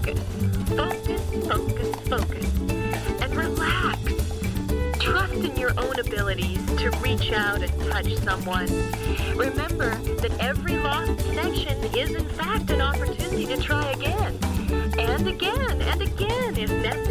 focus. Focus, focus, focus. And relax. Trust in your own abilities to reach out and touch someone. Remember that every lost connection is in fact an opportunity to try again. And again if necessary.